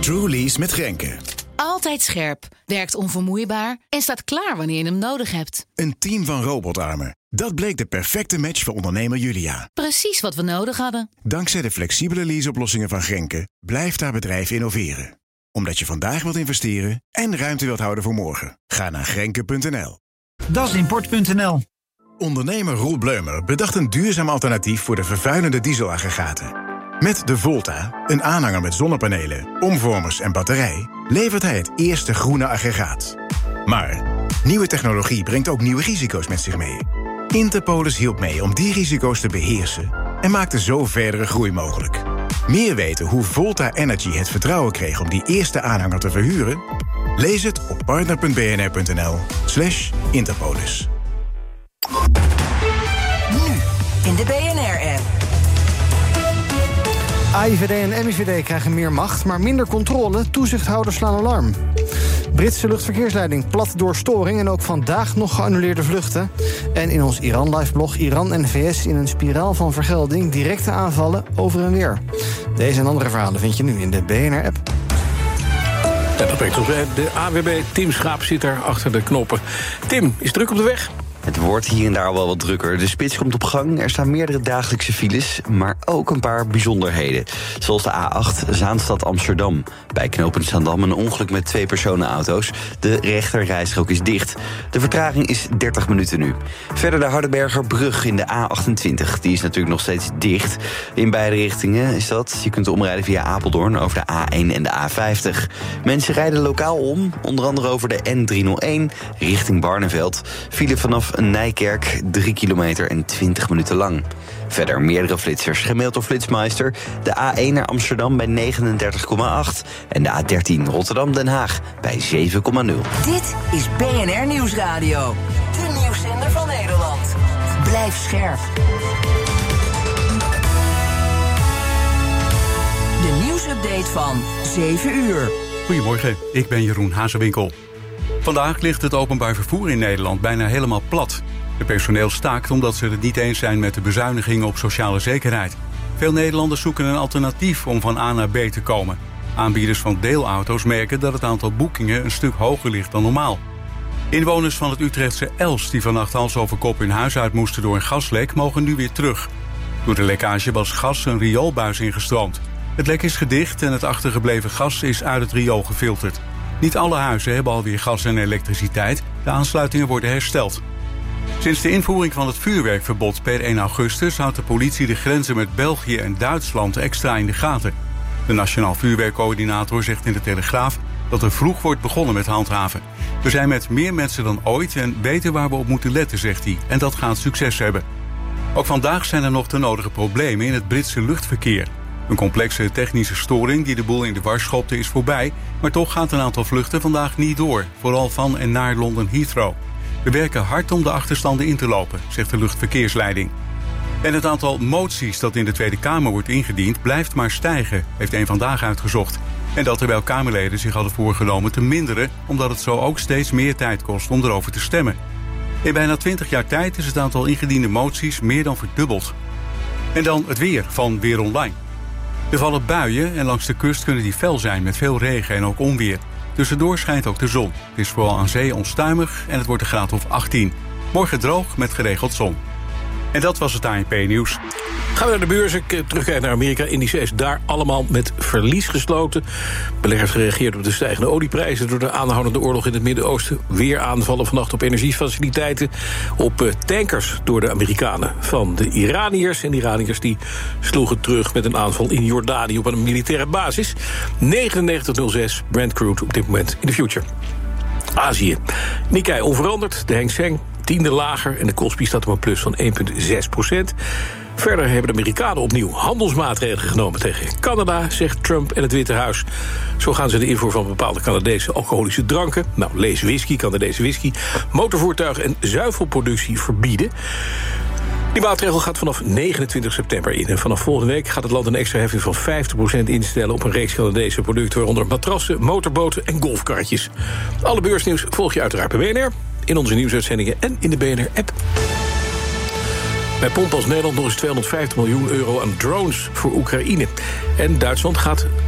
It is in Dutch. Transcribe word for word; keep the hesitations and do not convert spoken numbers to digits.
True Lease met Grenke. Altijd scherp, werkt onvermoeibaar en staat klaar wanneer je hem nodig hebt. Een team van robotarmen. Dat bleek de perfecte match voor ondernemer Julia. Precies wat we nodig hadden. Dankzij de flexibele leaseoplossingen van Grenke blijft haar bedrijf innoveren. Omdat je vandaag wilt investeren en ruimte wilt houden voor morgen. Ga naar grenke punt n l. Dasimport punt n l. Ondernemer Roel Bleumer bedacht een duurzaam alternatief voor de vervuilende dieselaggregaten. Met de Volta, een aanhanger met zonnepanelen, omvormers en batterij, levert hij het eerste groene aggregaat. Maar nieuwe technologie brengt ook nieuwe risico's met zich mee. Interpolis hielp mee om die risico's te beheersen en maakte zo verdere groei mogelijk. Meer weten hoe Volta Energy het vertrouwen kreeg om die eerste aanhanger te verhuren? Lees het op partner punt b n r punt n l slash Interpolis. Nu in de B N R-app. A I V D en M I V D krijgen meer macht, maar minder controle. Toezichthouders slaan alarm. Britse luchtverkeersleiding plat door storing en ook vandaag nog geannuleerde vluchten. En in ons Iran-live-blog Iran en de V S in een spiraal van vergelding, directe aanvallen over en weer. Deze en andere verhalen vind je nu in de B N R-app. En dat brengt ons bij de A W B. Tim Schaap zit daar achter de knoppen. Tim, is druk op de weg? Het wordt hier en daar al wel wat drukker. De spits komt op gang, er staan meerdere dagelijkse files, maar ook een paar bijzonderheden. Zoals de A acht Zaanstad-Amsterdam. Bij knooppunt Zaandam een ongeluk met twee personenauto's. De rechterrijstrook is dicht. De vertraging is dertig minuten nu. Verder de Hardenbergerbrug in de A achtentwintig. Die is natuurlijk nog steeds dicht. In beide richtingen is dat. Je kunt omrijden via Apeldoorn over de A één en de A vijftig. Mensen rijden lokaal om, onder andere over de N driehonderdéén richting Barneveld. File vanaf Nijkerk, drie kilometer en twintig minuten lang. Verder meerdere flitsers, gemaild door Flitsmeister. De A één naar Amsterdam bij negenendertig komma acht. En de A dertien Rotterdam-Den Haag bij zeven komma nul. Dit is B N R Nieuwsradio. De nieuwszender van Nederland. Blijf scherp. De nieuwsupdate van zeven uur. Goedemorgen, ik ben Jeroen Hazewinkel. Vandaag ligt het openbaar vervoer in Nederland bijna helemaal plat. Het personeel staakt omdat ze het niet eens zijn met de bezuinigingen op sociale zekerheid. Veel Nederlanders zoeken een alternatief om van A naar B te komen. Aanbieders van deelauto's merken dat het aantal boekingen een stuk hoger ligt dan normaal. Inwoners van het Utrechtse Elst die vannacht hals over kop hun huis uit moesten door een gaslek mogen nu weer terug. Door de lekkage was gas een rioolbuis ingestroomd. Het lek is gedicht en het achtergebleven gas is uit het riool gefilterd. Niet alle huizen hebben alweer gas en elektriciteit. De aansluitingen worden hersteld. Sinds de invoering van het vuurwerkverbod per één augustus... houdt de politie de grenzen met België en Duitsland extra in de gaten. De Nationaal Vuurwerkcoördinator zegt in de Telegraaf... dat er vroeg wordt begonnen met handhaven. We zijn met meer mensen dan ooit en weten waar we op moeten letten, zegt hij. En dat gaat succes hebben. Ook vandaag zijn er nog de nodige problemen in het Britse luchtverkeer. Een complexe technische storing die de boel in de war schopte is voorbij... maar toch gaat een aantal vluchten vandaag niet door. Vooral van en naar London Heathrow. We werken hard om de achterstanden in te lopen, zegt de luchtverkeersleiding. En het aantal moties dat in de Tweede Kamer wordt ingediend... blijft maar stijgen, heeft één Vandaag uitgezocht. En dat terwijl Kamerleden zich hadden voorgenomen te minderen... omdat het zo ook steeds meer tijd kost om erover te stemmen. In bijna twintig jaar tijd is het aantal ingediende moties meer dan verdubbeld. En dan het weer van Weer Online. Er vallen buien en langs de kust kunnen die fel zijn met veel regen en ook onweer. Tussendoor schijnt ook de zon. Het is vooral aan zee onstuimig en het wordt een graad of achttien. Morgen droog met geregeld zon. En dat was het A N P-nieuws. Gaan we naar de beurs. Ik terugkijken naar Amerika. Indices daar allemaal met verlies gesloten. Beleggers gereageerd op de stijgende olieprijzen... door de aanhoudende oorlog in het Midden-Oosten. Weer aanvallen vannacht op energiefaciliteiten. Op tankers door de Amerikanen van de Iraniërs. En de Iraniërs die sloegen terug met een aanval in Jordanië... op een militaire basis. negenennegentig komma nul zes Brent crude op dit moment in de future. Azië. Nikkei onveranderd. De Hang Seng tiende lager en de Kospi staat op een plus van één komma zes procent. Verder hebben de Amerikanen opnieuw handelsmaatregelen genomen tegen Canada, zegt Trump en het Witte Huis. Zo gaan ze de invoer van bepaalde Canadese alcoholische dranken, nou lees whisky, Canadese whisky, motorvoertuigen en zuivelproductie verbieden. Die maatregel gaat vanaf negenentwintig september in. En vanaf volgende week gaat het land een extra heffing van vijftig procent instellen op een reeks Canadese producten, waaronder matrassen, motorboten en golfkarretjes. Alle beursnieuws volg je uiteraard bij B N R, in onze nieuwsuitzendingen en in de B N R-app. Bij Pompas Nederland nog eens tweehonderdvijftig miljoen euro aan drones voor Oekraïne. En Duitsland gaat